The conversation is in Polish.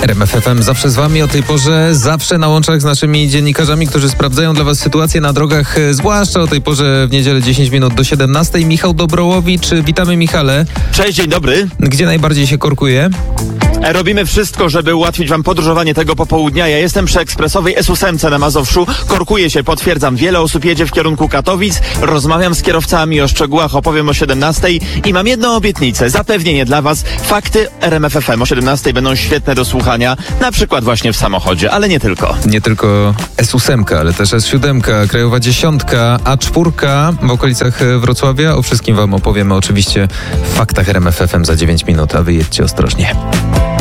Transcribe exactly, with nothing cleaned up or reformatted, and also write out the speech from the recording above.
R M F F M zawsze z wami o tej porze, zawsze na łączach z naszymi dziennikarzami, którzy sprawdzają dla was sytuację na drogach, zwłaszcza o tej porze w niedzielę dziesięć minut do siedemnastej. Michał Dobrołowicz, witamy Michale. Cześć, dzień dobry. Gdzie najbardziej się korkuje? Robimy wszystko, żeby ułatwić wam podróżowanie tego popołudnia. Ja jestem przy ekspresowej S osiem na Mazowszu. Korkuje się, potwierdzam. Wiele osób jedzie w kierunku Katowic. Rozmawiam z kierowcami, o szczegółach opowiem o siedemnastej i mam jedną obietnicę, zapewnienie dla was. Fakty R M F F M o siedemnastej będą świetne do słuchania, na przykład właśnie w samochodzie, ale nie tylko. Nie tylko S osiem, ale też S siedem, Krajowa dziesiątka, A cztery w okolicach Wrocławia. O wszystkim wam opowiemy oczywiście w faktach R M F F M za dziewięć minut, a wy jedźcie ostrożnie.